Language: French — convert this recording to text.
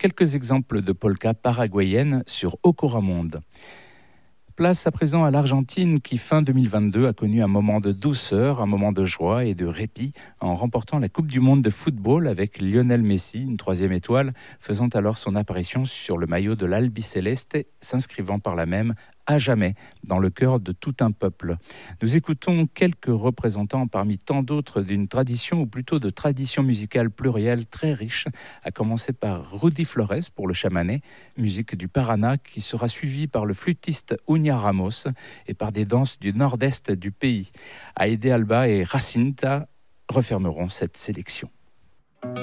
quelques exemples de polka paraguayenne sur Ocoramonde. Place à présent à l'Argentine qui, fin 2022, a connu un moment de douceur, un moment de joie et de répit en remportant la Coupe du Monde de football avec Lionel Messi, une 3e étoile, faisant alors son apparition sur le maillot de l'Albiceleste, s'inscrivant par là même à jamais dans le cœur de tout un peuple. Nous écoutons quelques représentants parmi tant d'autres d'une tradition, ou plutôt de tradition musicale plurielle très riche, à commencer par Rudy Flores pour le chamané, musique du Paraná, qui sera suivie par le flûtiste Unia Ramos et par des danses du nord-est du pays. Aide Alba et Jacinta refermeront cette sélection.